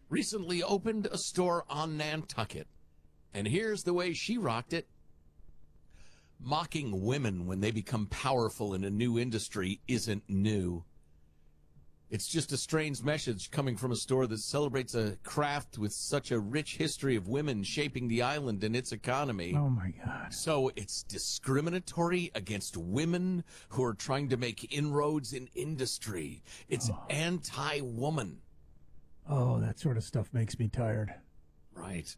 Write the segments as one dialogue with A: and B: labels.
A: recently opened a store on Nantucket. And here's the way she rocked it. Mocking women when they become powerful in a new industry isn't new. It's just a strange message coming from a store that celebrates a craft with such a rich history of women shaping the island and its economy.
B: Oh, my God.
A: So it's discriminatory against women who are trying to make inroads in industry. It's anti-woman.
B: Oh, that sort of stuff makes me tired.
A: Right.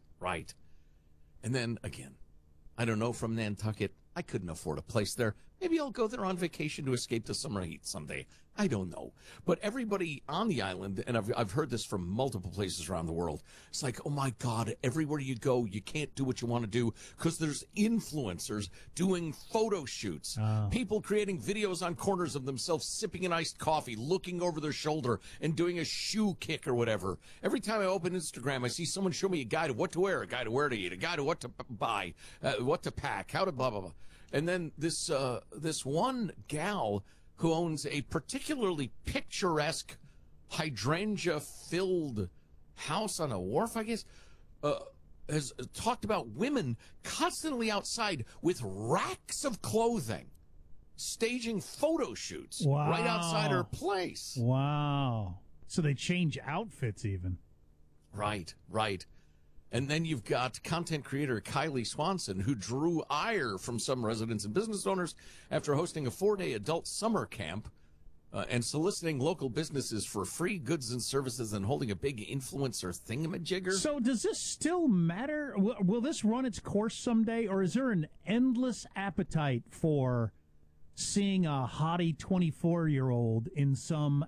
A: And then, again, I don't know, from Nantucket, I couldn't afford a place there. Maybe I'll go there on vacation to escape the summer heat someday. I don't know. But everybody on the island, and I've heard this from multiple places around the world, it's like, oh my God, everywhere you go, you can't do what you want to do because there's influencers doing photo shoots. People creating videos on corners of themselves sipping an iced coffee, looking over their shoulder and doing a shoe kick or whatever. Every time I open Instagram, I see someone show me a guide of what to wear, a guide of where to eat, a guide of what to buy, what to pack, how to blah, blah, blah. And then this one gal who owns a particularly picturesque hydrangea-filled house on a wharf, I guess, has talked about women constantly outside with racks of clothing, staging photo shoots right outside her place.
B: Wow. So they change outfits even.
A: Right. And then you've got content creator Kylie Swanson, who drew ire from some residents and business owners after hosting a 4-day adult summer camp and soliciting local businesses for free goods and services and holding a big influencer thingamajigger.
B: So does this still matter? Will this run its course someday, or is there an endless appetite for seeing a hottie 24-year-old in some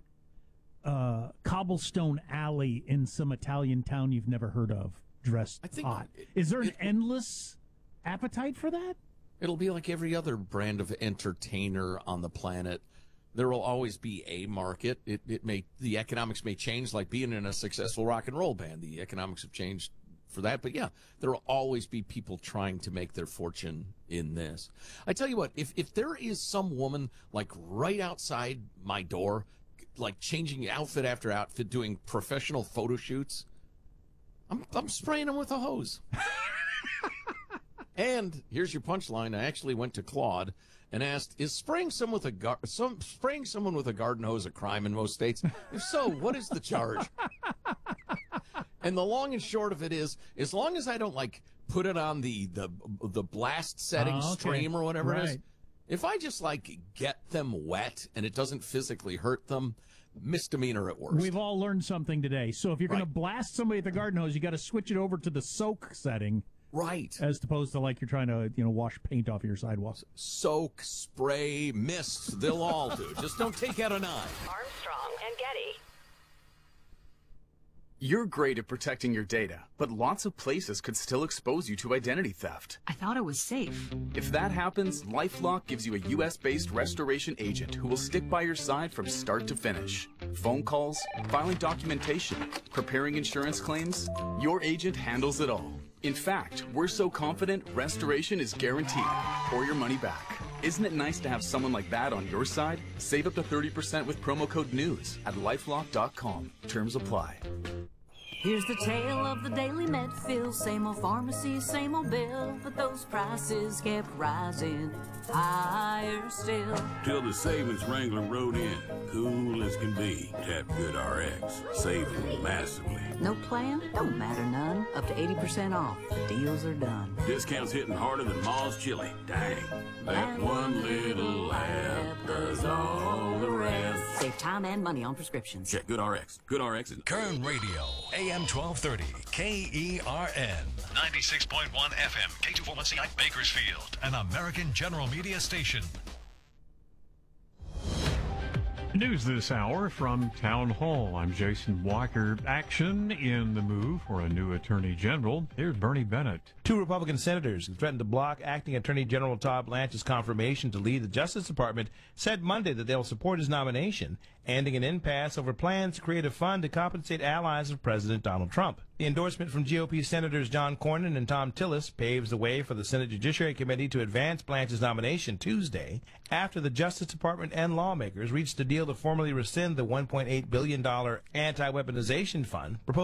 B: cobblestone alley in some Italian town you've never heard of? Dressed hot. Is there an endless appetite for that?
A: It'll be like every other brand of entertainer on the planet. There will always be a market. The economics may change, like being in a successful rock and roll band. The economics have changed for that. But yeah, there will always be people trying to make their fortune in this. I tell you what, if there is some woman like right outside my door, like changing outfit after outfit, doing professional photo shoots, I'm spraying them with a hose. And here's your punchline. I actually went to Claude and asked, is spraying someone with a garden hose a crime in most states? If so, what is the charge? And the long and short of it is, as long as I don't like put it on the blast setting stream or whatever it is, if I just like get them wet and it doesn't physically hurt them, misdemeanor at worst.
B: We've all learned something today. So if you're going to blast somebody with the garden hose, you got to switch it over to the soak setting.
A: Right.
B: As opposed to like you're trying to, wash paint off your sidewalk.
A: Soak, spray, mist, they'll all do. Just don't take out a knife.
C: Armstrong and Getty.
D: You're great at protecting your data, but lots of places could still expose you to identity theft.
E: I thought I was safe.
D: If that happens, LifeLock gives you a U.S.-based restoration agent who will stick by your side from start to finish. Phone calls, filing documentation, preparing insurance claims, your agent handles it all. In fact, we're so confident restoration is guaranteed or your money back. Isn't it nice to have someone like that on your side? Save up to 30% with promo code NEWS at LifeLock.com. Terms apply.
F: Here's the tale of the daily Medfield. Same old pharmacy, same old bill, but those prices kept rising higher still.
G: Till the savings wrangler rode in, cool as can be. Tap Good RX, saving massively.
F: No plan? Don't matter none. Up to 80% off. The deals are done.
G: Discounts hitting harder than Ma's chili. Dang. That one little app does all the rest.
F: Save time and money on prescriptions.
G: Check Good RX. Good RX is
H: Kern Radio, AM 1230, KERN. 96.1 FM, K241CI, Bakersfield, an American General Media station.
I: News this hour from Town Hall. I'm Jason Walker. Action in the move for a new Attorney General. Here's Bernie Bennett.
J: Two Republican senators who threatened to block Acting Attorney General Todd Blanche's confirmation to lead the Justice Department said Monday that they'll support his nomination, ending an impasse over plans to create a fund to compensate allies of President Donald Trump. The endorsement from GOP Senators John Cornyn and Tom Tillis paves the way for the Senate Judiciary Committee to advance Blanche's nomination Tuesday after the Justice Department and lawmakers reached a deal to formally rescind the $1.8 billion anti-weaponization fund proposed